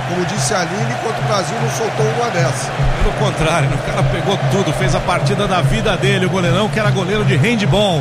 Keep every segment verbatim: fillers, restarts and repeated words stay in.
como disse a Aline, enquanto o Brasil não soltou uma dessa. Pelo contrário, o cara pegou tudo, fez a partida da vida dele, o goleirão que era goleiro de handball.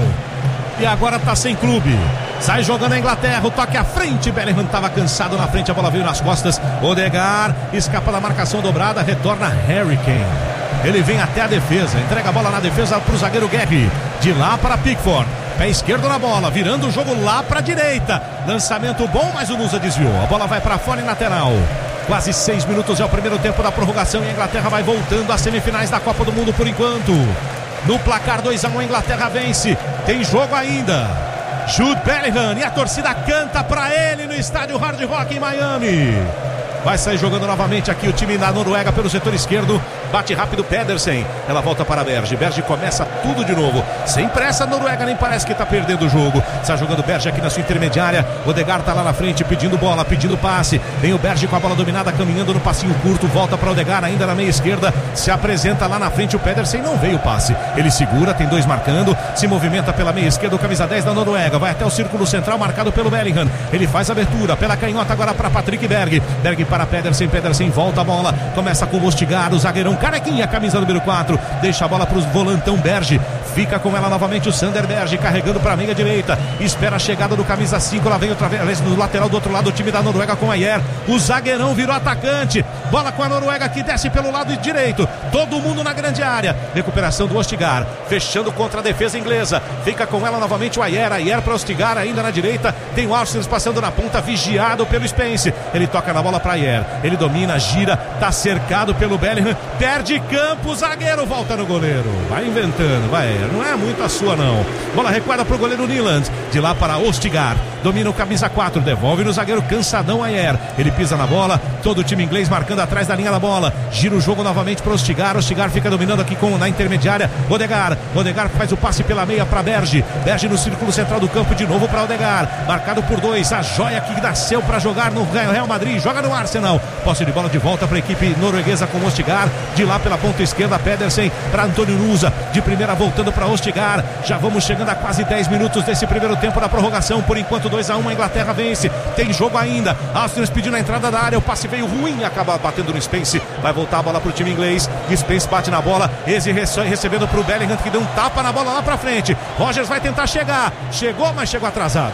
E agora tá sem clube. Sai jogando a Inglaterra, o toque à frente. Bellingham estava cansado na frente, a bola veio nas costas. Odegaard escapa da marcação dobrada, retorna Harry Kane. Ele vem até a defesa, entrega a bola na defesa para o zagueiro Gary. De lá para Pickford. Pé esquerdo na bola, virando o jogo lá para a direita. Lançamento bom, mas o Nusa desviou. A bola vai para fora em lateral. Quase seis minutos é o primeiro tempo da prorrogação e a Inglaterra vai voltando às semifinais da Copa do Mundo por enquanto. No placar dois a um, a Inglaterra vence. Tem jogo ainda. Jude Bellingham e a torcida canta pra ele no estádio Hard Rock em Miami. Vai sair jogando novamente aqui o time da Noruega pelo setor esquerdo. Bate rápido Pedersen. Ela volta para Berge. Berge começa tudo de novo. Sem pressa a Noruega, nem parece que está perdendo o jogo. Está jogando Berge aqui na sua intermediária. Odegaard está lá na frente pedindo bola, pedindo passe. Vem o Berge com a bola dominada, caminhando no passinho curto. Volta para Odegaard ainda na meia esquerda. Se apresenta lá na frente o Pedersen. Não veio o passe. Ele segura, tem dois marcando. Se movimenta pela meia esquerda o camisa dez da Noruega. Vai até o círculo central marcado pelo Bellingham. Ele faz a abertura pela canhota agora para Patrick Berg. Berg para Pedersen. Pedersen volta a bola. Começa com o Ostigar, o zagueirão carequinha, camisa número quatro. Deixa a bola para o volantão Berge. Fica com ela novamente o Sander Berge, carregando para a meia direita. Espera a chegada do camisa cinco. Lá vem outra vez no lateral do outro lado o time da Noruega com Ayer. O zagueirão virou atacante. Bola com a Noruega que desce pelo lado direito. Todo mundo na grande área. Recuperação do Ostigar. Fechando contra a defesa inglesa. Fica com ela novamente o Ayer. Ayer para Ostigar ainda na direita. Tem o Arsenal passando na ponta, vigiado pelo Spence. Ele toca na bola para Ayer. Ele domina, gira. Tá cercado pelo Bellingham. Perde campo. Zagueiro volta no goleiro. Vai inventando, vai. Não é muito a sua não. Bola recuada pro goleiro Nyland. De lá para Ostigar. Domina o camisa quatro. Devolve no zagueiro cansadão Ayer. Ele pisa na bola. Todo o time inglês marcando atrás da linha da bola. Gira o jogo novamente para Ostigar. Ostigar fica dominando aqui com, na intermediária. Odegaard. Odegaard faz o passe pela meia para Berge. Berge no círculo central do campo de novo para Odegaard. Marcado por dois. A joia que nasceu para jogar no Real Madrid. Joga no Arsenal. Posse de bola de volta para a equipe norueguesa com Ostigar. De lá pela ponta esquerda Pedersen para Antônio Nusa. De primeira voltando para Ostigar. Já vamos chegando a quase dez minutos desse primeiro tempo da prorrogação. Por enquanto dois a um, a Inglaterra vence. Tem jogo ainda. Astros pedindo a entrada da área. O passe veio ruim, acaba batendo no Spence. Vai voltar a bola para o time inglês. Spence bate na bola. Eze recebendo para o Bellingham que deu um tapa na bola lá para frente. Rogers vai tentar chegar. Chegou, mas chegou atrasado.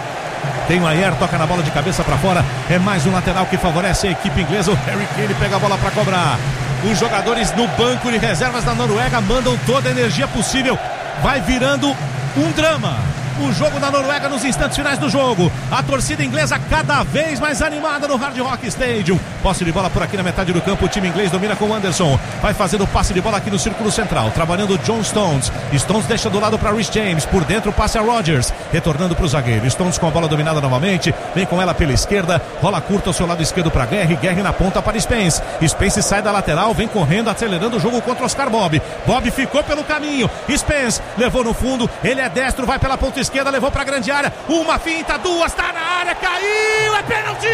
Tem o Ayer, toca na bola de cabeça para fora. É mais um lateral que favorece a equipe inglesa. O Harry Kane pega a bola para cobrar. Os jogadores no banco de reservas da Noruega mandam toda a energia possível. Vai virando um drama o jogo da Noruega nos instantes finais do jogo. A torcida inglesa cada vez mais animada no Hard Rock Stadium. Posse de bola por aqui na metade do campo. O time inglês domina com o Anderson. Vai fazendo o passe de bola aqui no círculo central. Trabalhando o John Stones. Stones deixa do lado para Rhys James. Por dentro passe a Rodgers. Retornando para o zagueiro. Stones com a bola dominada novamente. Vem com ela pela esquerda. Rola curta ao seu lado esquerdo para Guerre. Guerre na ponta para Spence. Spence sai da lateral. Vem correndo, acelerando o jogo contra Oscar Bob. Bob ficou pelo caminho. Spence levou no fundo. Ele é destro. Vai pela ponta esquerda, levou pra grande área, uma finta, duas, tá na área, caiu, é pênalti!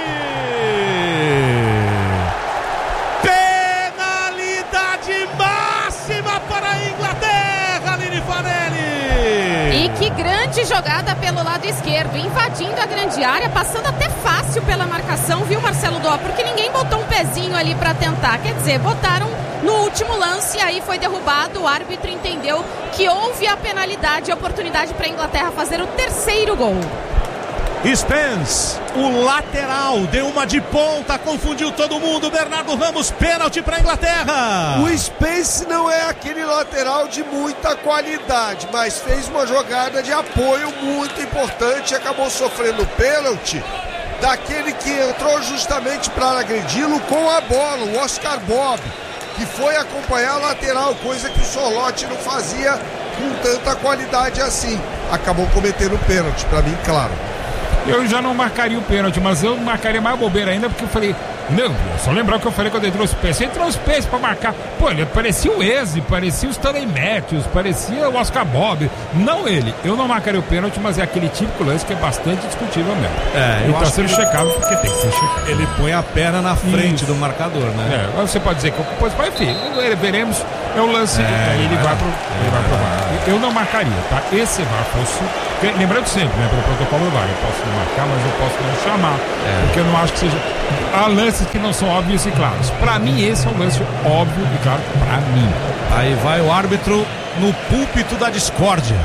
Penalidade máxima para a Inglaterra, Aline Farelli! E que grande jogada pelo lado esquerdo, invadindo a grande área, passando até fácil pela marcação, viu, Marcelo Dó? Porque ninguém botou um pezinho ali pra tentar, quer dizer, botaram no último lance, aí foi derrubado, o árbitro entendeu que houve a penalidade e a oportunidade para a Inglaterra fazer o terceiro gol. Spence, o lateral, deu uma de ponta, confundiu todo mundo. Bernardo Ramos, pênalti para a Inglaterra. O Spence não é aquele lateral de muita qualidade, mas fez uma jogada de apoio muito importante e acabou sofrendo pênalti daquele que entrou justamente para agredi-lo com a bola, o Oscar Bob, que foi acompanhar a lateral, coisa que o Sorloth não fazia com tanta qualidade assim. Acabou cometendo pênalti, para mim, claro. Eu já não marcaria o pênalti, mas eu marcaria mais bobeira ainda, porque eu falei, não, só lembrar o que eu falei quando ele trouxe o Spence. Ele trouxe o Spence pra marcar. Pô, ele parecia o Eze, parecia o Stanley Matthews, parecia o Oscar Bob. Não ele. Eu não marcaria o pênalti, mas é aquele típico lance que é bastante discutível mesmo. É, eu ele tá sendo que checado porque tem que ser checado. Ele põe a perna na frente Isso. do marcador, né? É, você pode dizer que ocupou, mas enfim, veremos. É o lance, É, aí ele vai vai lá. pro, ele vai pro V A R. Eu não marcaria, tá? Esse V A R fosse, porque, lembrando sempre, né, pelo protocolo do V A R, eu posso não marcar, mas eu posso não chamar, É. porque eu não acho que seja, há lances que não são óbvios e claros. Pra mim esse é um lance óbvio e claro, pra mim. Aí vai o árbitro no púlpito da discórdia.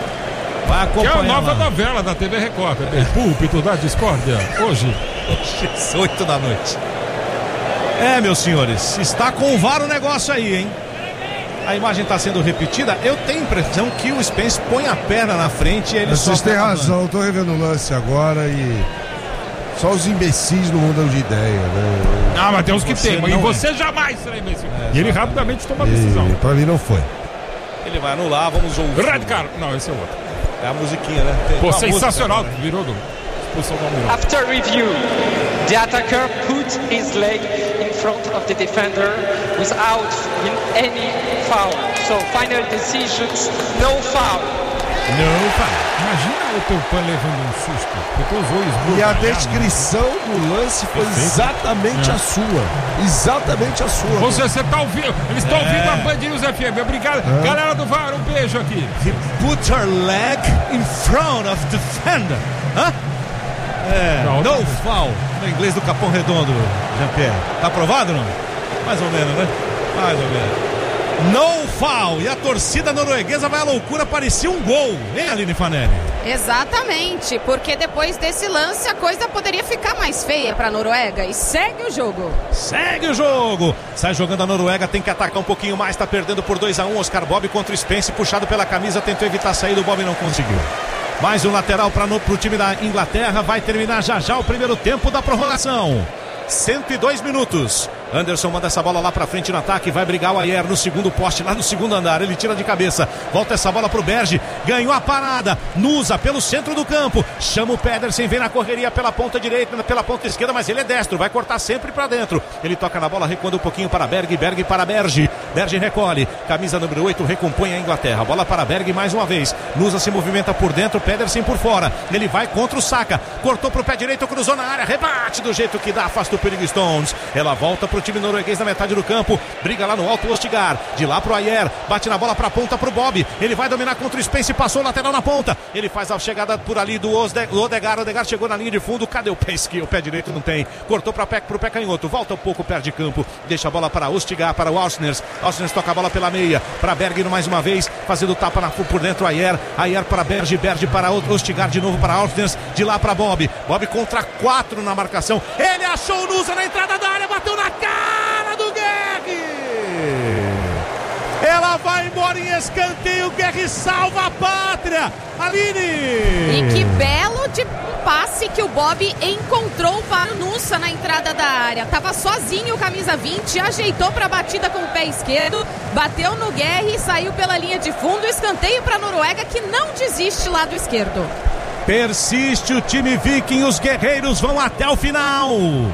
Vai Que é a acompanhar nova lá. novela da T V Record, também. Púlpito da Discórdia, hoje. Às oito da noite. É, meus senhores, está com o V A R o negócio aí, hein? A imagem está sendo repetida. Eu tenho a impressão que o Spence põe a perna na frente e ele só. Vocês têm razão, eu tô revendo o lance agora e só os imbecis não mudam de ideia, né? Ah, mas tem uns que Você tem, e não você jamais será imbecil. E ele rapidamente toma a decisão. E pra mim não foi. Ele vai anular, vamos ouvir. Red card. Não, esse é o outro. É a musiquinha, né? Tem Pô, uma sensacional. música, né? Virou do expulsão do Almirão. After review, the attacker put his leg in front of the defender without any foul. So final decisions, no foul. Não, cara. Imagina o teu pan levando um susto. Com teus olhos E a esbugalhados. descrição do lance foi Perfeito. exatamente É. a sua. Exatamente a sua. Você, você tá ouvindo? Eles estão É. ouvindo a Band News F M. Obrigado. Galera do V A R, um beijo aqui. He put her leg in front of defender. Hã? É, Não, no não. foul. No inglês do Capão Redondo, Jean-Pierre. Tá aprovado não? Mais ou menos, né? Mais ou menos. No foul. E a torcida norueguesa vai à loucura, parecia um gol. Hein, Aline Fanelli? Exatamente, porque depois desse lance a coisa poderia ficar mais feia para a Noruega e segue o jogo. Segue o jogo. Sai jogando a Noruega, tem que atacar um pouquinho mais, tá perdendo por dois a um. Oscar Bob contra o Spence, puxado pela camisa, tentou evitar a saída, o Bob não conseguiu. Mais um lateral para o time da Inglaterra, vai terminar já já o primeiro tempo da prorrogação. cento e dois minutos. Anderson manda essa bola lá pra frente no ataque, vai brigar o Ayer no segundo poste, lá no segundo andar, ele tira de cabeça, volta essa bola pro Berge, ganhou a parada, Nusa pelo centro do campo, chama o Pedersen, vem na correria pela ponta direita, pela ponta esquerda, mas ele é destro, vai cortar sempre pra dentro, ele toca na bola, recuando um pouquinho para Berg, Berg para Berge, Berge recolhe, camisa número oito, recompõe a Inglaterra, bola para Berg mais uma vez, Nusa se movimenta por dentro, Pedersen por fora, ele vai contra o Saka, cortou pro pé direito, cruzou na área, rebate do jeito que dá, afasta o perigo Stones, ela volta pro time norueguês na metade do campo, briga lá no alto o Ostigar, de lá pro Ayer, bate na bola pra ponta pro Bob, ele vai dominar contra o Spence, passou o lateral na ponta, ele faz a chegada por ali do Odegaard, Odegaard chegou na linha de fundo, cadê o pé esquerdo? O pé direito não tem, cortou pra pé, pro pé canhoto, volta um pouco, perde campo, deixa a bola para Ostigar, para o Ausners, Ausners toca a bola pela meia, para Berg mais uma vez, fazendo tapa na, por dentro Ayer, Ayer para Berge, Berge para Ostigar, de novo para Ausners, de lá para Bob, Bob contra quatro na marcação, ele achou o Nusa na entrada da área, bateu na cara do Guerri, ela vai embora em escanteio, Guerri salva a pátria, Aline! E que belo de passe que o Bob encontrou para o Nusa na entrada da área. Tava sozinho o camisa vinte, ajeitou para a batida com o pé esquerdo, bateu no Guerri e saiu pela linha de fundo. Escanteio para a Noruega, que não desiste lado esquerdo. Persiste o time viking, os guerreiros vão até o final.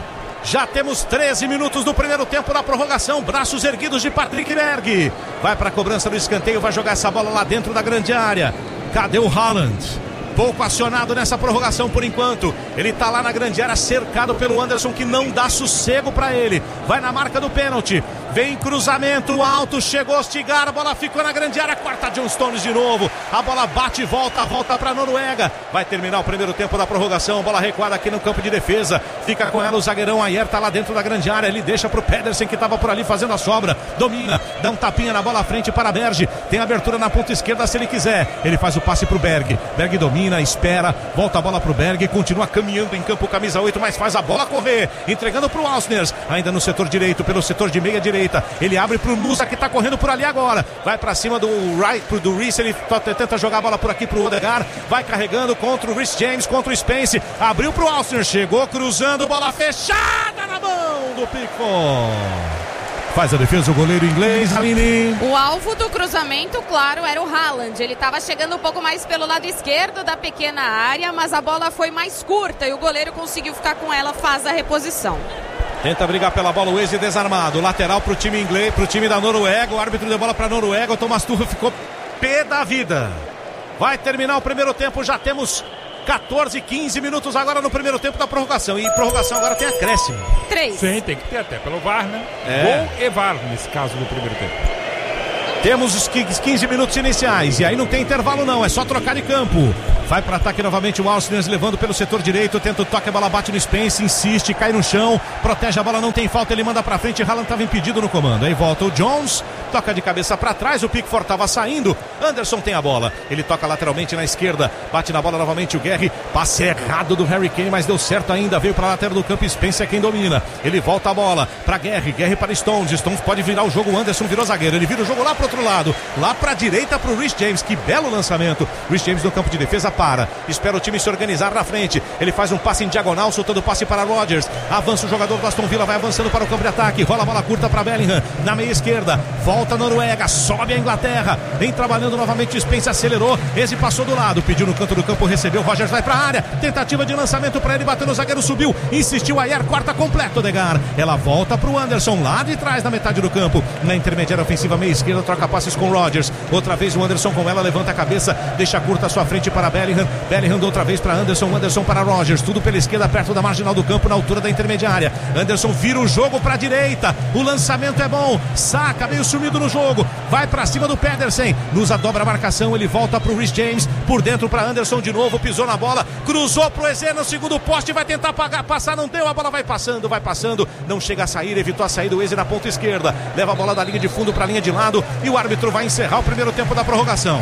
Já temos treze minutos do primeiro tempo da prorrogação. Braços erguidos de Patrick Berg. Vai para a cobrança do escanteio, vai jogar essa bola lá dentro da grande área. Cadê o Haaland? Pouco acionado nessa prorrogação por enquanto. Ele tá lá na grande área, cercado pelo Anderson, que não dá sossego para ele. Vai na marca do pênalti. Vem cruzamento alto, chegou Ostigar, a bola ficou na grande área, corta John Stones de novo. A bola bate e volta, volta para a Noruega. Vai terminar o primeiro tempo da prorrogação. Bola recuada aqui no campo de defesa. Fica com ela o zagueirão Ayer, tá lá dentro da grande área. Ele deixa pro Pedersen, que tava por ali fazendo a sobra. Domina, dá um tapinha na bola à frente para Berge. Tem abertura na ponta esquerda se ele quiser. Ele faz o passe pro Berg. Berg domina, espera, volta a bola pro Berg. Continua caminhando em campo, camisa oito, mas faz a bola correr. Entregando pro Ausners, ainda no setor direito, pelo setor de meia direita. Ele abre pro Nusa, que tá correndo por ali agora. Vai pra cima do Wright, do Reece. Ele tenta jogar a bola por aqui pro Odegaard. Vai carregando contra o Reece James, contra o Spence. Abriu pro Austin, chegou cruzando, bola fechada na mão do Pickford. Faz a defesa o goleiro inglês, Aline. O alvo do cruzamento, claro, era o Haaland. Ele estava chegando um pouco mais pelo lado esquerdo da pequena área, mas a bola foi mais curta e o goleiro conseguiu ficar com ela, faz a reposição. Tenta brigar pela bola, o Eze desarmado. Lateral pro time inglês, pro time da Noruega. O árbitro deu bola pra Noruega. O Thomas Tuchel ficou pé da vida. Vai terminar o primeiro tempo. Já temos catorze, quinze minutos agora no primeiro tempo da prorrogação. E prorrogação agora tem acréscimo. Três. Sim, tem que ter até pelo V A R, né? É. Gol e V A R nesse caso do primeiro tempo. Temos os quinze minutos iniciais e aí não tem intervalo não, é só trocar de campo. Vai para ataque novamente o Alcines, levando pelo setor direito, tenta o toque, a bola bate no Spence, insiste, cai no chão, protege a bola, não tem falta, ele manda pra frente, Haaland estava impedido no comando. Aí volta o Jones, toca de cabeça para trás, o Pickford estava saindo, Anderson tem a bola, ele toca lateralmente na esquerda, bate na bola novamente o Guerri, passe errado do Harry Kane, mas deu certo ainda, veio para a lateral do campo, Spence é quem domina, ele volta a bola para Guerri, Guerri para Stones, Stones pode virar o jogo, o Anderson virou zagueiro, ele vira o jogo lá pro outro lado, lá pra direita pro Reece James, que belo lançamento, Reece James no campo de defesa para, espera o time se organizar na frente, ele faz um passe em diagonal, soltando o passe para Rodgers, avança o jogador do Aston Villa, vai avançando para o campo de ataque, rola a bola curta para Bellingham, na meia esquerda, volta a Noruega, sobe a Inglaterra, vem trabalhando novamente, Spence acelerou, esse passou do lado, pediu no canto do campo, recebeu, Rodgers vai pra área, tentativa de lançamento para ele, bateu no zagueiro, subiu, insistiu, Ayer, corta completo, Odegaard, ela volta pro Anderson, lá de trás na metade do campo, na intermediária ofensiva meia esquerda, troca passes com Rodgers, outra vez o Anderson com ela, levanta a cabeça, deixa curta a sua frente para Bellingham, Bellingham outra vez para Anderson, Anderson para Rodgers, tudo pela esquerda, perto da marginal do campo, na altura da intermediária, Anderson vira o jogo para a direita, o lançamento é bom, Saka meio sumido no jogo, vai para cima do Pedersen, Nusa dobra a marcação, ele volta para o Reece James, por dentro para Anderson de novo, pisou na bola, cruzou pro Eze no segundo poste, vai tentar pagar, passar, não deu, a bola vai passando, vai passando, não chega a sair, evitou a saída, o Eze na ponta esquerda, leva a bola da linha de fundo para a linha de lado, e o árbitro vai encerrar o primeiro tempo da prorrogação.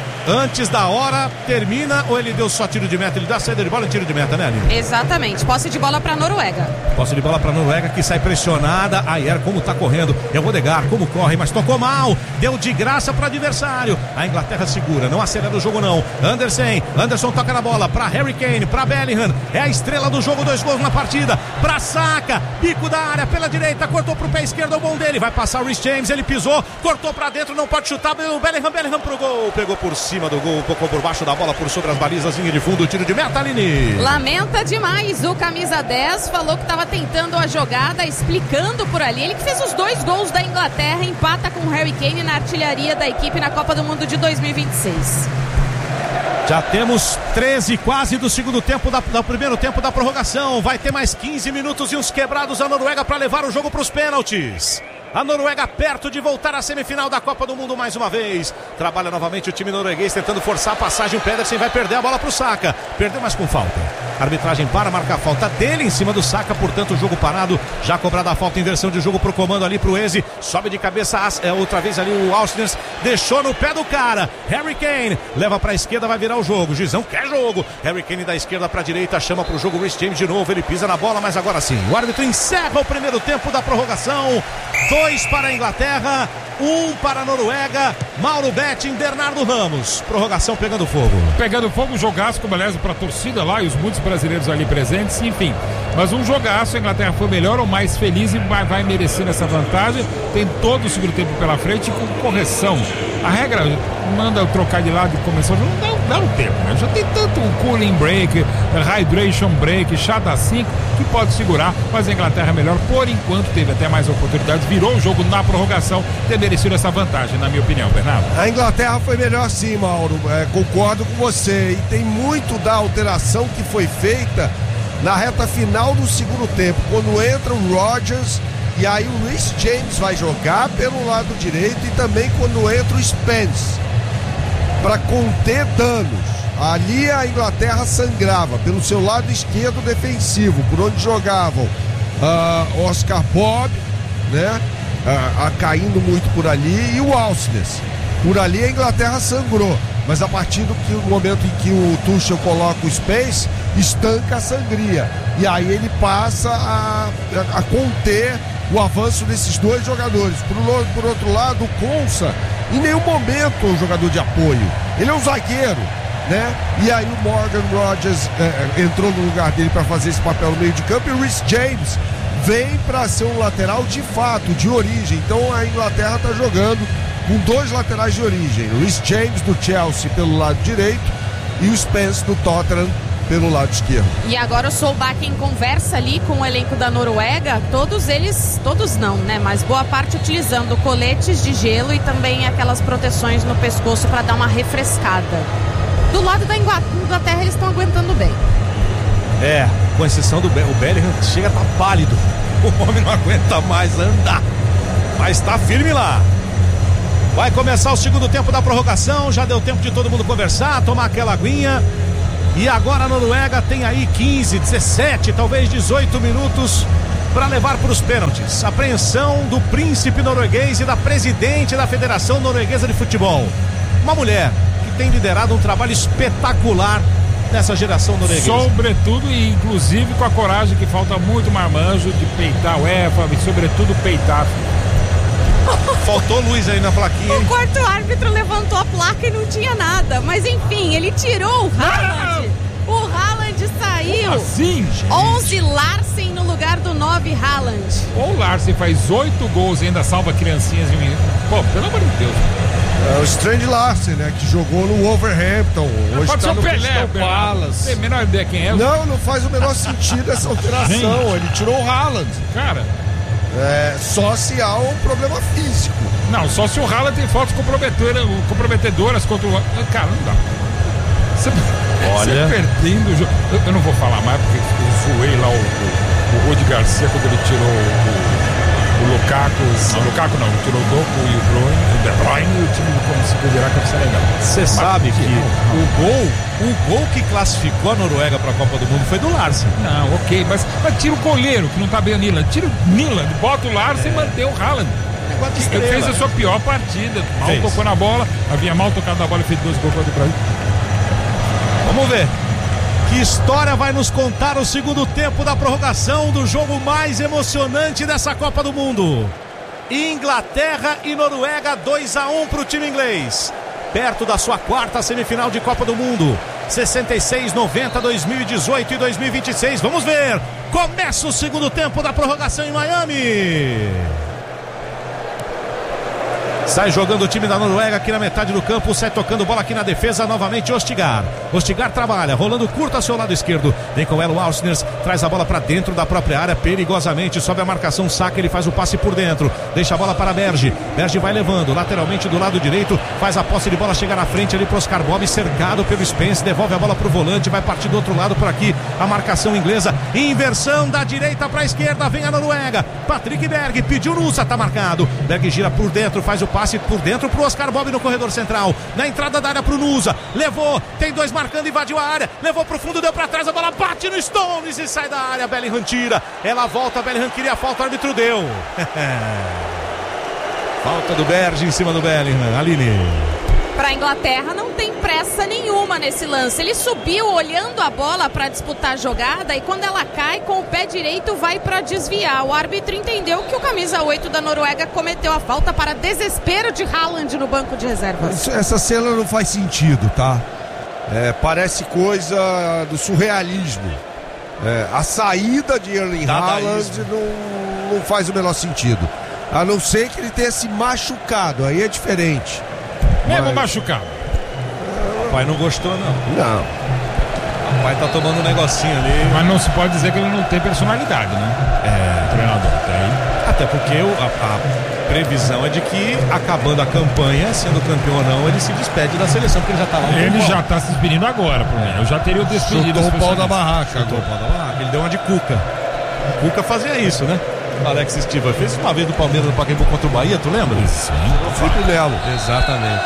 Antes da hora, termina, ou ele deu só tiro de meta? Ele dá saída de bola e tiro de meta, né, Aline? Exatamente, posse de bola para Noruega. Posse de bola para Noruega, que sai pressionada. Ayer, como tá correndo, é o Odegaard, como corre, mas tocou mal, deu de graça para adversário. A Inglaterra segura, não acelera o jogo não. Anderson, Anderson toca na bola para Harry Kane, para Bellingham, é a estrela do jogo, dois gols na partida, para Saka, bico da área pela direita, cortou pro pé esquerdo, o bom dele, vai passar o Reece James, ele pisou, cortou para dentro, não pode chutar, o Bellingham, Bellingham pro gol, pegou por cima do gol, um pouco por baixo da bola, por sobre as balizas, linha de fundo, tiro de meta, Aline. Lamenta demais, o camisa dez falou que estava tentando a jogada, explicando por ali, ele que fez os dois gols da Inglaterra, empata com o Harry Kane na artilharia da equipe na Copa do Mundo de dois mil e vinte e seis. Já temos treze quase do segundo tempo, da, do primeiro tempo da prorrogação, vai ter mais quinze minutos e uns quebrados a Noruega para levar o jogo para os pênaltis. A Noruega perto de voltar à semifinal da Copa do Mundo mais uma vez. Trabalha novamente o time norueguês tentando forçar a passagem. O Pedersen vai perder a bola para o Saka. Perdeu, mas com falta. Arbitragem para marcar a falta dele em cima do Saka. Portanto, o jogo parado. Já cobrada a falta, inversão de jogo para o comando ali para o Eze. Sobe de cabeça é, outra vez ali o Alcines. Deixou no pé do cara. Harry Kane leva para a esquerda, vai virar o jogo. Gizão quer jogo. Harry Kane da esquerda para a direita. Chama para o jogo Reece James de novo. Ele pisa na bola, mas agora sim. O árbitro encerra o primeiro tempo da prorrogação. Dois para a Inglaterra, um para a Noruega. Mauro Betting, Bernardo Ramos. Prorrogação pegando fogo. Pegando fogo, jogaço, como aliás para a torcida lá e os muitos brasileiros ali presentes, enfim. Mas um jogaço, a Inglaterra foi melhor ou mais feliz e vai, vai merecendo essa vantagem. Tem todo o segundo tempo pela frente com correção. A regra manda eu trocar de lado e começou, não dá, dá um tempo, né? Já tem tanto um cooling break, hydration break, chá da cinco, que pode segurar, mas a Inglaterra é melhor, por enquanto teve até mais oportunidades, virou o jogo na prorrogação, ter merecido essa vantagem, na minha opinião, Bernardo. A Inglaterra foi melhor sim, Mauro, é, concordo com você, e tem muito da alteração que foi feita na reta final do segundo tempo, quando entra o Rodgers. E aí o Reece James vai jogar pelo lado direito e também quando entra o Spence para conter danos. Ali a Inglaterra sangrava pelo seu lado esquerdo defensivo, por onde jogavam uh, Oscar Bob, né? Uh, uh, caindo muito por ali, e o Alcines. Por ali a Inglaterra sangrou, mas a partir do que, o momento em que o Tuchel coloca o Spence, estanca a sangria. E aí ele passa a, a, a conter o avanço desses dois jogadores. Por, por outro lado, o Konsa em nenhum momento é um jogador de apoio, ele é um zagueiro, né? E aí o Morgan Rodgers é, entrou no lugar dele para fazer esse papel no meio de campo, e o Reece James vem para ser um lateral de fato, de origem. Então a Inglaterra está jogando com dois laterais de origem, o Reece James do Chelsea pelo lado direito e o Spence do Tottenham pelo lado esquerdo. E agora o Solbakken conversa ali com o elenco da Noruega, todos eles, todos não, né? Mas boa parte utilizando coletes de gelo e também aquelas proteções no pescoço para dar uma refrescada. Do lado da Inglaterra eles estão aguentando bem. É, com exceção do Be- o Bellingham, chega a estar tá pálido. O homem não aguenta mais andar, mas está firme lá. Vai começar o segundo tempo da prorrogação, já deu tempo de todo mundo conversar, tomar aquela aguinha. E agora a Noruega tem aí quinze, dezessete, talvez dezoito minutos para levar para os pênaltis. Apreensão do príncipe norueguês e da presidente da Federação Norueguesa de Futebol. Uma mulher que tem liderado um trabalho espetacular nessa geração norueguesa. Sobretudo e inclusive com a coragem que falta muito marmanjo de peitar o E F A e sobretudo peitar. Faltou luz aí na plaquinha, hein? O quarto árbitro levantou a placa e não tinha nada. Mas enfim, ele tirou o Haaland. O Haaland saiu. Como assim, gente? onze Larsen no lugar do nove Haaland. Ou o Larsen faz oito gols e ainda salva criancinhas de mim. Pô, pelo amor de Deus. É o Strand Larsen, né? Que jogou no Wolverhampton. Hoje Pode tá ser no o Pelé, Crystal Pelé. Palace. Tem a menor ideia quem é. Não, não faz o menor sentido essa alteração. Gente. Ele tirou o Haaland. Cara, É, só se há um problema físico. não, só se o Haaland tem fotos comprometedoras, comprometedoras contra o... Cara, não dá. Você, Olha. você perdendo o jogo. Eu, eu não vou falar mais porque eu zoei lá o, o, o Rudi Garcia quando ele tirou o, o Lukaku. Não, o Lukaku não, ele tirou o Doku e o Bruyne, o De Bruyne e o time não conseguiu virar que é legal. Você sabe que o gol, o gol que classificou a Noruega para a Copa do Mundo foi do Larsen. Não, ok, mas, mas tira o goleiro que não tá bem o Niland. Tira o Niland, bota o Larsen é. e mantém o Haaland. Ele fez a sua pior partida. Mal fez. Tocou na bola, havia mal tocado na bola e fez dois gols contra o Brasil. Vamos ver que história vai nos contar o segundo tempo da prorrogação do jogo mais emocionante dessa Copa do Mundo. Inglaterra e Noruega, dois a um para o time inglês. Perto da sua quarta semifinal de Copa do Mundo. sessenta e seis, noventa, dois mil e dezoito e dois mil e vinte e seis. Vamos ver. Começa o segundo tempo da prorrogação em Miami. Sai jogando o time da Noruega aqui na metade do campo, sai tocando bola aqui na defesa, novamente Ostigar. Ostigar trabalha, rolando curto ao seu lado esquerdo. Vem com ela o Ausners, traz a bola para dentro da própria área, perigosamente, sobe a marcação, saca, ele faz o passe por dentro. Deixa a bola para Berge, Berge vai levando, lateralmente do lado direito, faz a posse de bola, chega na frente ali pro Oscar Bob, cercado pelo Spence, devolve a bola pro volante, vai partir do outro lado por aqui, a marcação inglesa, inversão da direita para a esquerda, vem a Noruega. Patrick Berg, pediu Nusa, tá marcado. Berg gira por dentro, faz o passe por dentro pro Oscar Bob no corredor central, na entrada da área pro Nusa, levou, tem dois marcando, invadiu a área, levou pro fundo, deu pra trás, a bola bate no Stones e sai da área, Bellingham tira, ela volta, Bellingham queria a falta, o árbitro deu. Falta do Berge em cima do Bellingham, Aline. Para a Inglaterra não tem pressa nenhuma nesse lance. Ele subiu olhando a bola para disputar a jogada e quando ela cai com o pé direito vai para desviar. O árbitro entendeu que o camisa oito da Noruega cometeu a falta para desespero de Haaland no banco de reservas. Essa cena não faz sentido, tá? É, parece coisa do surrealismo. É, a saída de Erling Haaland não, não faz o menor sentido. A não ser que ele tenha se machucado, aí é diferente. Mesmo Mas... machucado. O pai não gostou, não. Não. O pai tá tomando um negocinho ali. Mas não se pode dizer que ele não tem personalidade, né? É. O treinador tem. Até porque o, a, a previsão é de que, acabando a campanha, sendo campeão ou não, ele se despede da seleção, porque ele já tá lá. Ele já tá se despedindo agora, por mim. Eu já teria o despedido. Chutou o pau da barraca. Chutou o pau da barraca. Ele deu uma de Cuca. O Cuca fazia isso, né? Alex Stiver fez uma vez do Palmeiras no Pacaembu contra o Bahia, tu lembra? Sim. Felipe Melo. Exatamente.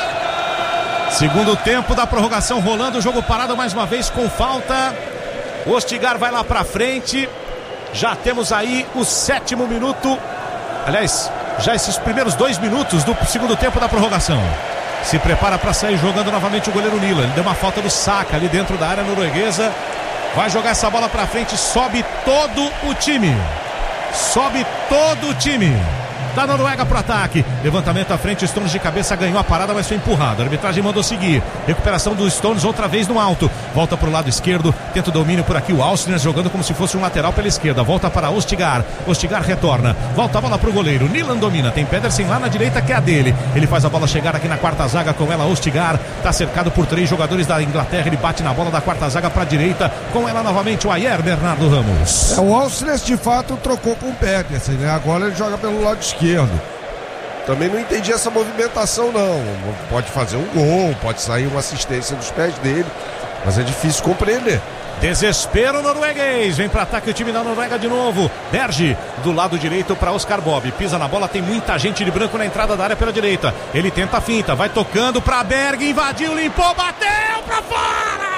Segundo tempo da prorrogação rolando, o jogo parado mais uma vez com falta. O Ostigar vai lá pra frente. Já temos aí o sétimo minuto. Aliás, já esses primeiros dois minutos do segundo tempo da prorrogação. Se prepara para sair jogando novamente o goleiro Nila. Ele deu uma falta do Saka ali dentro da área norueguesa. Vai jogar essa bola pra frente, sobe todo o time. Sobe todo o time da Noruega pro ataque. Levantamento à frente, Stones de cabeça ganhou a parada, mas foi empurrado. A arbitragem mandou seguir. Recuperação do Stones outra vez no alto. Volta pro lado esquerdo, tenta o domínio por aqui. O Ausners jogando como se fosse um lateral pela esquerda. Volta para Ostigar. Ostigar retorna. Volta a bola pro goleiro. Nilan domina. Tem Pedersen lá na direita que é a dele. Ele faz a bola chegar aqui na quarta zaga com ela. Ostigar tá cercado por três jogadores da Inglaterra. Ele bate na bola da quarta zaga pra direita. Com ela novamente o Ayer Bernardo Ramos. É, o Ausners de fato trocou com o Pedersen, né? Agora ele joga pelo lado esquerdo. Também não entendi essa movimentação, não. Pode fazer um gol, pode sair uma assistência dos pés dele, mas é difícil compreender. Desespero norueguês, vem para ataque o time da Noruega de novo. Berge do lado direito para Oscar Bob, pisa na bola, tem muita gente de branco na entrada da área pela direita. Ele tenta a finta, vai tocando para Berg, invadiu, limpou, bateu para fora!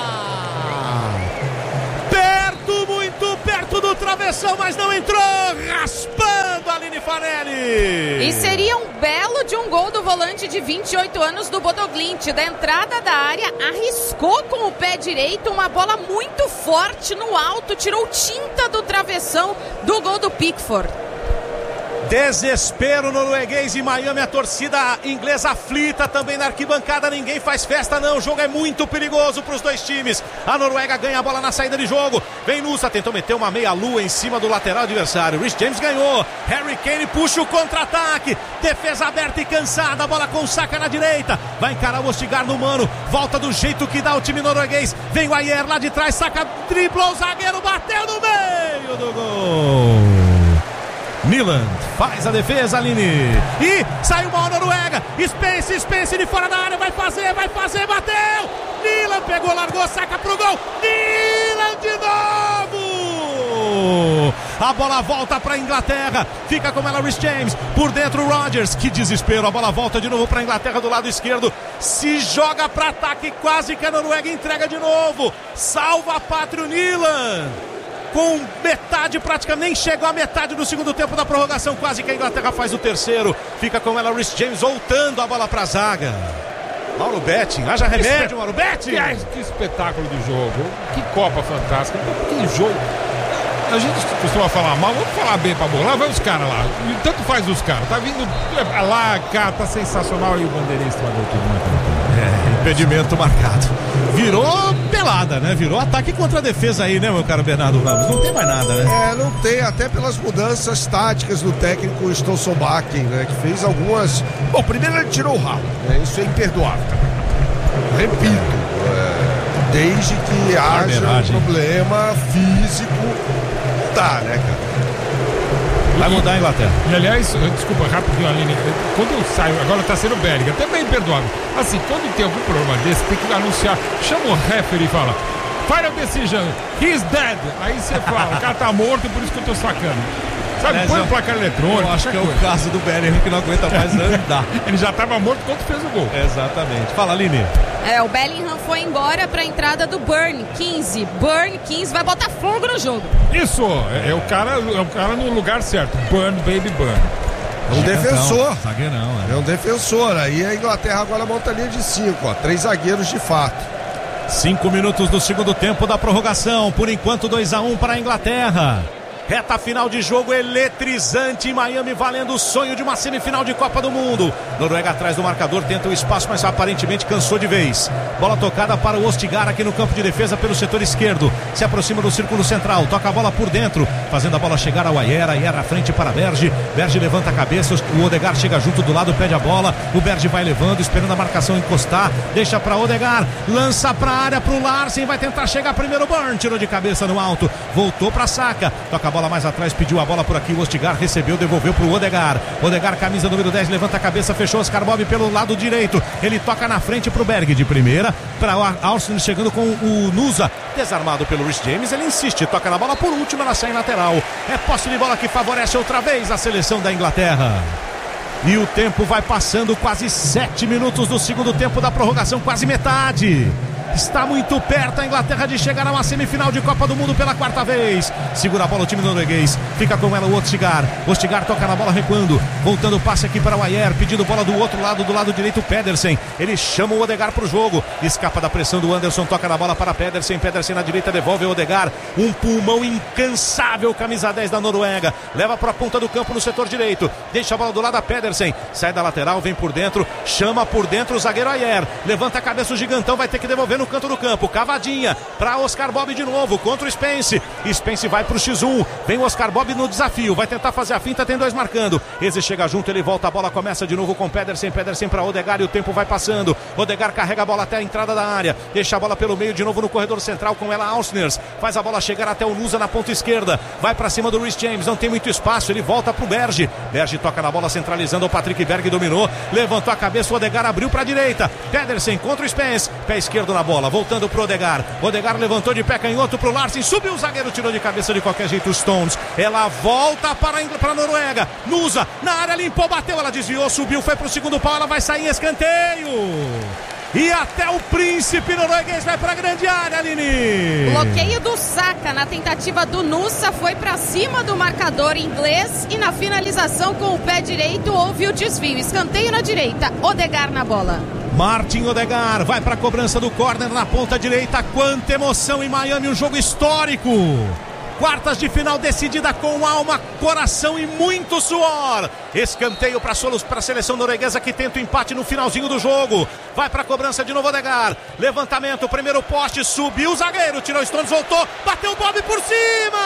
Perto, muito perto do travessão, mas não entrou, raspando a Aline Fanelli. E seria um belo de um gol do volante de vinte e oito anos do Bodo Glimt. Da entrada da área, arriscou com o pé direito uma bola muito forte no alto, tirou tinta do travessão do gol do Pickford. Desespero norueguês em Miami, a torcida inglesa aflita também na arquibancada, ninguém faz festa não, o jogo é muito perigoso para os dois times. A Noruega ganha a bola na saída de jogo, vem Nusa, tentou meter uma meia-lua em cima do lateral adversário, Reece James ganhou, Harry Kane puxa o contra-ataque, defesa aberta e cansada, a bola com Saka na direita, vai encarar o Ostigar no mano, volta do jeito que dá o time norueguês, vem o Ayer lá de trás, Saka driblou o zagueiro, bateu no meio do gol. Niland faz a defesa, Aline. E saiu mal a Noruega. Spence, Spence de fora da área. Vai fazer, vai fazer, bateu. Niland pegou, largou, saca pro gol. Niland de novo. A bola volta pra Inglaterra. Fica com ela Reece James. Por dentro o Rodgers. Que desespero. A bola volta de novo pra Inglaterra do lado esquerdo. Se joga pra ataque. Quase que a Noruega entrega de novo. Salva a pátria o Niland. Com metade, praticamente nem chegou a metade do segundo tempo da prorrogação, quase que a Inglaterra faz o terceiro, fica com ela Reece James voltando a bola para a zaga. Mauro Betting, haja remédio, Mauro Betting. Que, que espetáculo de jogo, que Copa fantástica, que jogo. A gente costuma falar mal, vamos falar bem pra bola. Lá vai os caras lá, e tanto faz os caras, tá vindo lá, cá, tá sensacional, e o bandeirista mandou tudo marcado. É, impedimento marcado. Virou pelada, né? Virou ataque contra a defesa aí, né, meu caro Bernardo Ramos? Não tem mais nada, né? É, não tem, até pelas mudanças táticas do técnico Stolzobakken, né? Que fez algumas... Bom, primeiro ele tirou o ralo, né? Isso é imperdoável. Repito, é... desde que haja um problema físico, não dá, né, cara? Vai mudar a Inglaterra. E aliás, desculpa, rapidinho, Aline, quando eu saio, agora tá sendo Bellingham, até bem perdoável. Assim, quando tem algum problema desse, tem que anunciar, chama o referee e fala, final decision, he's dead. Aí você fala, o cara tá morto e por isso que eu tô sacando. Sabe, põe o placar eletrônico. Eu acho que é o caso do Bellingham que não aguenta mais andar. Ele já tava morto quando fez o gol. Exatamente. Fala, Aline. É, o Bellingham foi embora pra entrada do Burn quinze. Burn quinze vai botar fogo no jogo. Isso, é, é, o, cara, é o cara no lugar certo. Burn, baby, burn. É um defensor. Zagueirão, é. É um defensor. Aí a Inglaterra agora monta a linha de cinco, ó. Três zagueiros de fato. Cinco minutos do segundo tempo da prorrogação. Por enquanto, dois a um para a Inglaterra. Reta final de jogo eletrizante em Miami, valendo o sonho de uma semifinal de Copa do Mundo. Noruega atrás do marcador, tenta o espaço, mas aparentemente cansou de vez. Bola tocada para o Ostigar aqui no campo de defesa pelo setor esquerdo. Se aproxima do círculo central, toca a bola por dentro, fazendo a bola chegar ao Ayer. Ayer à frente para Berge. Berge levanta a cabeça, o Odegaard chega junto do lado, pede a bola. O Berge vai levando, esperando a marcação encostar. Deixa para Odegaard, lança para a área para o Larsen, vai tentar chegar primeiro. Burn tirou de cabeça no alto, voltou para Saka, toca a bola mais atrás, pediu a bola por aqui, o Ostigar recebeu, devolveu pro Odegaard. Odegaard, camisa número dez, levanta a cabeça, fechou Oscar Bob pelo lado direito, ele toca na frente pro Berg de primeira, para o Arsenal chegando com o Nusa, desarmado pelo Reece James, ele insiste, toca na bola por última, na saída lateral. É posse de bola que favorece outra vez a seleção da Inglaterra. E o tempo vai passando, quase sete minutos do segundo tempo da prorrogação, quase metade. Está muito perto a Inglaterra de chegar a uma semifinal de Copa do Mundo pela quarta vez. Segura a bola o time norueguês. Fica com ela o Ostigar. Ostigar toca na bola recuando. Voltando o passe aqui para o Ayer. Pedindo bola do outro lado, do lado direito, Pedersen. Ele chama o Odegaard para o jogo. Escapa da pressão do Anderson. Toca na bola para Pedersen. Pedersen na direita, devolve o Odegaard. Um pulmão incansável, camisa dez da Noruega. Leva para a ponta do campo no setor direito. Deixa a bola do lado a Pedersen. Sai da lateral, vem por dentro. Chama por dentro o zagueiro Ayer. Levanta a cabeça o gigantão. Vai ter que devolver no canto do campo, cavadinha para Oscar Bob de novo, contra o Spence, Spence vai pro xis um. Vem o Oscar Bob no desafio. Vai tentar fazer a finta, tem dois marcando. Eze chega junto, ele volta, a bola começa de novo com Pedersen. Pedersen para Odegaard e o tempo vai passando. Odegaard carrega a bola até a entrada da área. Deixa a bola pelo meio de novo no corredor central com ela Ausners. Faz a bola chegar até o Nusa na ponta esquerda. Vai para cima do Reece James. Não tem muito espaço. Ele volta pro Berge. Berge toca na bola centralizando. O Patrick Berg dominou. Levantou a cabeça. O Odegaard abriu para a direita. Pedersen contra o Spence. Pé esquerdo na bola. Voltando pro Odegaard. Odegaard levantou de pé canhoto pro Larsen. Subiu o zagueiro. Tirou de cabeça de qualquer jeito o Stones. Ela volta para a Noruega. Nusa na área, limpou, bateu. Ela desviou, subiu, foi pro segundo pau. Ela vai sair em escanteio. E até o príncipe norueguês vai para a grande área, Aline. Bloqueio do Saka na tentativa do Nusa, foi para cima do marcador inglês e na finalização com o pé direito houve o desvio. Escanteio na direita, Odegaard na bola. Martin Odegaard vai para a cobrança do córner na ponta direita. Quanta emoção em Miami, um jogo histórico. Quartas de final decidida com alma, coração e muito suor. Escanteio para a seleção norueguesa que tenta o empate no finalzinho do jogo. Vai para a cobrança de novo Odegaard. Levantamento, primeiro poste, subiu o zagueiro, tirou o Stones, voltou, bateu o Bob por cima.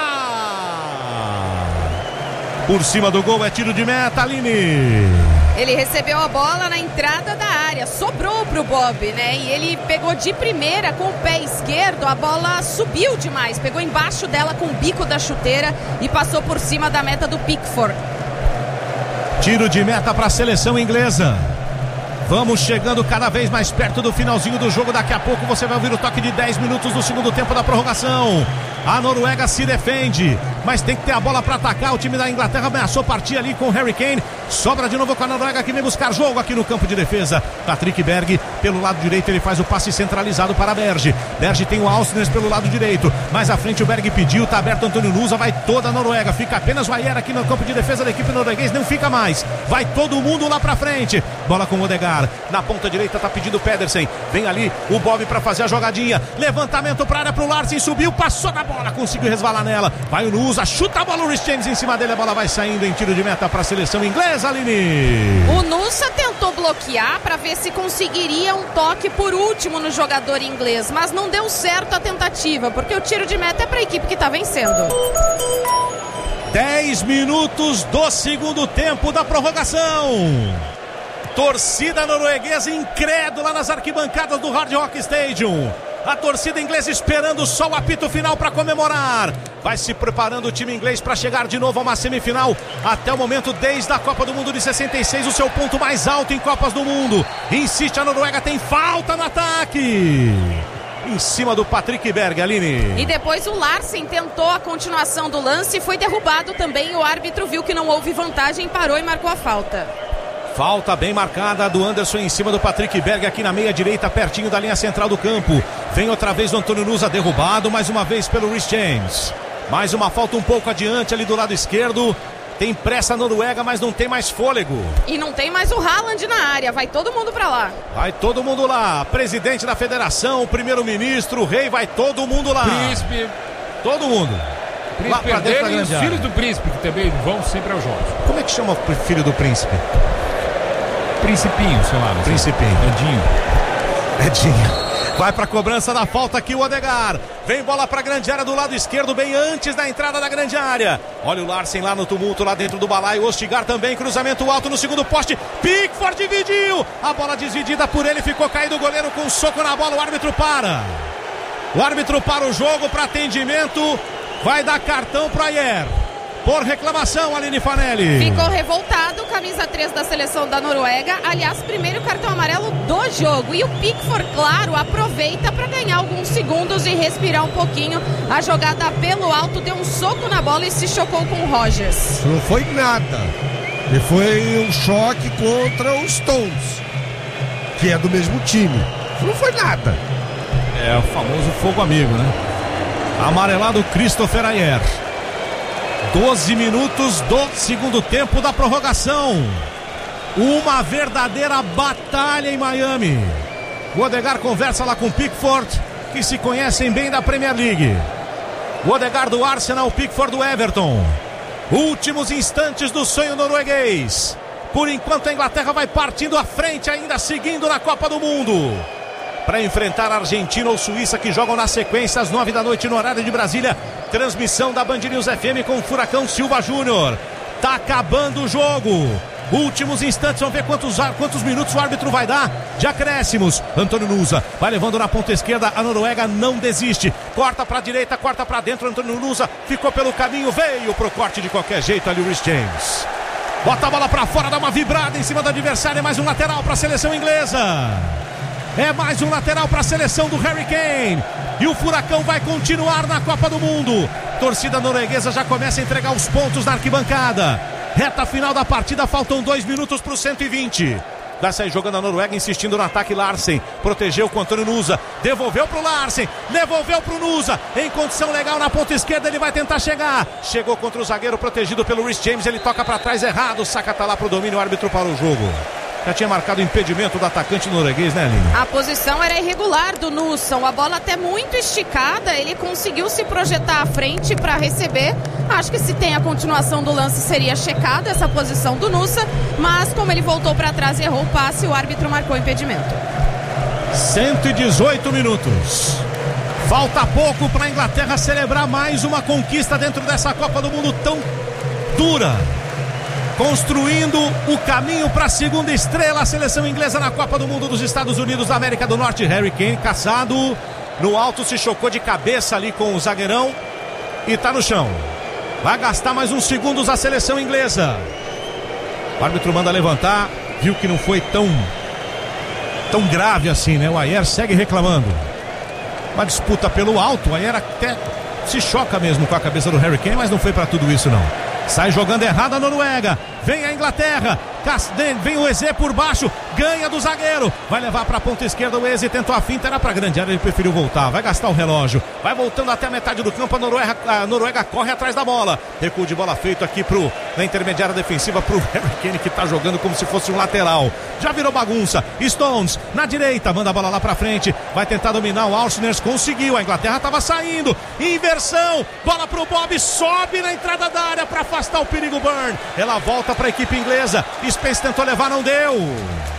Por cima do gol é tiro de meta, Aline. Ele recebeu a bola na entrada da área, sobrou pro Bob, né? E ele pegou de primeira com o pé esquerdo, a bola subiu demais, pegou embaixo dela com o bico da chuteira e passou por cima da meta do Pickford. Tiro de meta para a seleção inglesa. Vamos chegando cada vez mais perto do finalzinho do jogo. Daqui a pouco você vai ouvir o toque de dez minutos do segundo tempo da prorrogação. A Noruega se defende, mas tem que ter a bola para atacar. O time da Inglaterra ameaçou partir ali com o Harry Kane. Sobra de novo com a Noruega que vem buscar jogo aqui no campo de defesa. Patrick Berg pelo lado direito, ele faz o passe centralizado para Berge. Berge tem o Ausnes pelo lado direito. Mais à frente o Berg pediu, tá aberto Antônio Nusa, vai toda a Noruega. Fica apenas o Ayer aqui no campo de defesa da equipe norueguês, não fica mais. Vai todo mundo lá para frente. Bola com o Odegaard. Na ponta direita tá pedindo Pedersen. Vem ali o Bob para fazer a jogadinha. Levantamento para área pro Larsen, subiu, passou na bola, conseguiu resvalar nela. Vai o Nusa, chuta a bola, o Reece James em cima dele, a bola vai saindo em tiro de meta para a seleção inglesa, Aline. O Nusa tentou bloquear para ver se conseguiria um toque por último no jogador inglês, mas não deu certo a tentativa, porque o tiro de meta é para a equipe que está vencendo. dez minutos do segundo tempo da prorrogação. Torcida norueguesa incrédula nas arquibancadas do Hard Rock Stadium. A torcida inglesa esperando só o apito final para comemorar. Vai se preparando o time inglês para chegar de novo a uma semifinal. Até o momento, desde a Copa do Mundo de sessenta e seis, o seu ponto mais alto em Copas do Mundo. Insiste a Noruega, tem falta no ataque. Em cima do Patrick Berg, Aline. E depois o Larsen tentou a continuação do lance e foi derrubado também. O árbitro viu que não houve vantagem, parou e marcou a falta. Falta bem marcada do Anderson em cima do Patrick Berg aqui na meia direita, pertinho da linha central do campo. Vem outra vez o Antônio Nusa, derrubado mais uma vez pelo Reece James. Mais uma falta um pouco adiante ali do lado esquerdo. Tem pressa a Noruega, mas não tem mais fôlego. E não tem mais o Haaland na área, vai todo mundo pra lá. Vai todo mundo lá, presidente da federação, o primeiro-ministro, o rei, vai todo mundo lá. Príncipe. Todo mundo. Príncipe lá dele e os filhos do príncipe, que também vão sempre aos jogos. Como é que chama o filho do príncipe? Principinho, sei lá. Principinho. Edinho. Edinho. Vai pra cobrança da falta aqui o Odegaard. Vem bola pra grande área do lado esquerdo, bem antes da entrada da grande área. Olha o Larsen lá no tumulto, lá dentro do balaio. O Ostigar também, cruzamento alto no segundo poste. Pickford dividiu. A bola dividida por ele, ficou caído o goleiro com um soco na bola. O árbitro para. O árbitro para o jogo para atendimento. Vai dar cartão pro Ayer. Por reclamação, Aline Fanelli. Ficou revoltado, camisa três da seleção da Noruega. Aliás, primeiro cartão amarelo do jogo. E o Pickford, claro, aproveita para ganhar alguns segundos e respirar um pouquinho. A jogada pelo alto, deu um soco na bola e se chocou com o Rogers. Não foi nada. E foi um choque contra os Stones, que é do mesmo time. Não foi nada. É o famoso fogo amigo, né? Amarelado Christopher Ayer. doze minutos do segundo tempo da prorrogação. Uma verdadeira batalha em Miami. O Odegaard conversa lá com o Pickford, que se conhecem bem da Premier League. O Odegaard do Arsenal, o Pickford do Everton. Últimos instantes do sonho norueguês. Por enquanto a Inglaterra vai partindo à frente, ainda seguindo na Copa do Mundo, para enfrentar a Argentina ou Suíça, que jogam na sequência às nove da noite no horário de Brasília. Transmissão da Band News F M com Furacão Silva Júnior. Tá acabando o jogo. Últimos instantes, vamos ver quantos, quantos minutos o árbitro vai dar de acréscimos. Antônio Nusa vai levando na ponta esquerda, a Noruega não desiste. Corta pra direita, corta pra dentro, Antônio Nusa ficou pelo caminho, veio pro corte de qualquer jeito ali o Rhys James. Bota a bola pra fora, dá uma vibrada em cima do adversário, é mais um lateral pra seleção inglesa. É mais um lateral pra seleção do Harry Kane. E o Furacão vai continuar na Copa do Mundo. Torcida norueguesa já começa a entregar os pontos na arquibancada. Reta final da partida, faltam dois minutos para o cento e vinte. Vai sair jogando a Noruega, insistindo no ataque. Larsen protegeu com o Antônio Nusa, devolveu para o Larsen, devolveu para o Nusa, em condição legal na ponta esquerda, ele vai tentar chegar. Chegou contra o zagueiro protegido pelo Rhys James, ele toca para trás errado, saca tá lá para o domínio, o árbitro para o jogo. Já tinha marcado o impedimento do atacante norueguês, né, Aline? A posição era irregular do Nusson, a bola até muito esticada, ele conseguiu se projetar à frente para receber. Acho que se tem a continuação do lance seria checada essa posição do Nusa, mas como ele voltou para trás e errou o passe, o árbitro marcou impedimento. cento e dezoito minutos. Falta pouco para a Inglaterra celebrar mais uma conquista dentro dessa Copa do Mundo tão dura. Construindo o caminho para a segunda estrela, a seleção inglesa na Copa do Mundo dos Estados Unidos da América do Norte. Harry Kane caçado no alto, se chocou de cabeça ali com o zagueirão e tá no chão. Vai gastar mais uns segundos a seleção inglesa. O árbitro manda levantar, viu que não foi tão tão grave assim, né? O Ayer segue reclamando. Uma disputa pelo alto, o Ayer até se choca mesmo com a cabeça do Harry Kane, mas não foi para tudo isso não. Sai jogando errado a Noruega. Vem a Inglaterra. Vem o Eze por baixo. Ganha do zagueiro. Vai levar para a ponta esquerda. O Eze tentou a finta. Era para grande área. Ele preferiu voltar. Vai gastar o relógio. Vai voltando até a metade do campo. A Noruega, a Noruega corre atrás da bola. Recuo de bola feito aqui pro, na intermediária defensiva para o Harry Kane, que está jogando como se fosse um lateral. Já virou bagunça. Stones na direita. Manda a bola lá para frente. Vai tentar dominar o Alcindor. Conseguiu. A Inglaterra estava saindo. Inversão. Bola para o Bob. Sobe na entrada da área para afastar o perigo. Burn. Ela volta para a equipe inglesa. Spence tentou levar, não deu.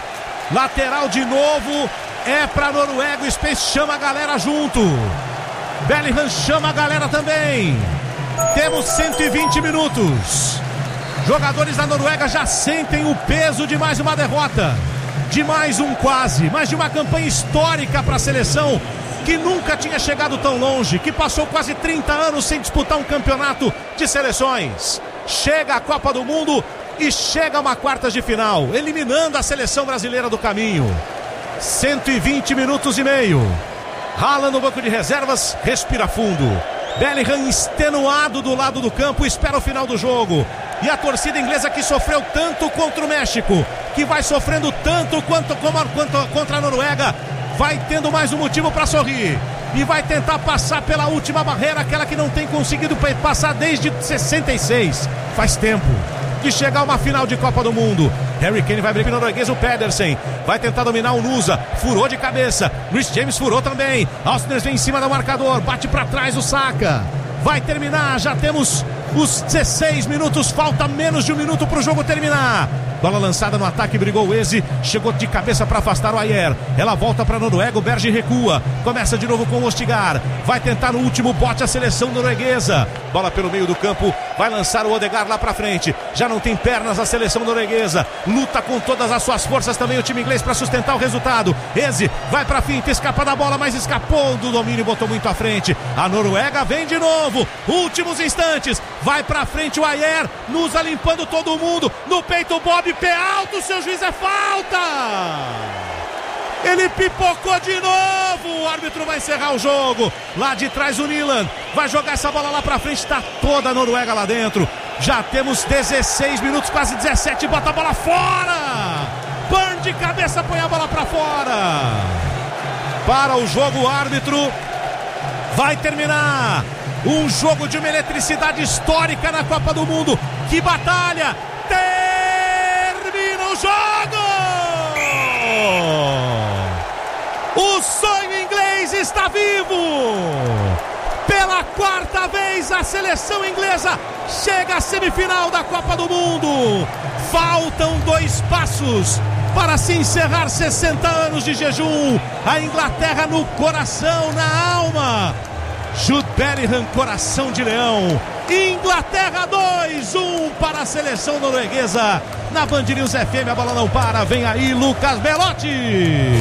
Lateral de novo. É para a Noruega. O Spence chama a galera junto. Bellingham chama a galera também. Temos cento e vinte minutos. Jogadores da Noruega já sentem o peso de mais uma derrota, de mais um quase, mais de uma campanha histórica para a seleção que nunca tinha chegado tão longe, que passou quase trinta anos sem disputar um campeonato de seleções. Chega a Copa do Mundo e chega a uma quartas de final, eliminando a seleção brasileira do caminho. cento e vinte minutos e meio. Haaland no banco de reservas, respira fundo. Bellingham extenuado do lado do campo, espera o final do jogo. E a torcida inglesa que sofreu tanto contra o México, que vai sofrendo tanto quanto, como, quanto contra a Noruega, vai tendo mais um motivo para sorrir. E vai tentar passar pela última barreira, aquela que não tem conseguido passar desde sessenta e seis. Faz tempo de chegar a uma final de Copa do Mundo. Harry Kane vai brigar no norueguês, o Pedersen vai tentar dominar o Nusa, furou de cabeça. Rhys James furou também. Alcindor vem em cima do marcador, bate para trás o Saka. Vai terminar, já temos os dezesseis minutos, falta menos de um minuto para o jogo terminar. Bola lançada no ataque, brigou o Eze, chegou de cabeça para afastar o Ayer. Ela volta para a Noruega, o Berge recua, começa de novo com o Ostigar, vai tentar no último bote a seleção norueguesa. Bola pelo meio do campo, vai lançar o Odegaard lá para frente, já não tem pernas a seleção norueguesa, luta com todas as suas forças também o time inglês para sustentar o resultado. Eze vai para a finta, escapa da bola, mas escapou do domínio, botou muito à frente. A Noruega vem de novo, últimos instantes, vai para frente o Ayer, Nusa limpando todo mundo, no peito o Bob, pé alto, seu juiz, é falta! Ele pipocou de novo, o árbitro vai encerrar o jogo. Lá de trás o Nyland vai jogar essa bola lá pra frente, tá toda a Noruega lá dentro. Já temos dezesseis minutos, quase dezessete, bota a bola fora! Burn de cabeça, põe a bola pra fora. Para o jogo, o árbitro vai terminar. Um jogo de uma eletricidade histórica na Copa do Mundo. Que batalha! Termina o jogo! O sonho inglês está vivo! Pela quarta vez a seleção inglesa chega à semifinal da Copa do Mundo. Faltam dois passos para se encerrar sessenta anos de jejum. A Inglaterra no coração, na alma. Jude Bellingham, coração de leão. Inglaterra dois, um para a seleção norueguesa. Na Band News F M, a bola não para. Vem aí Lucas Belotti.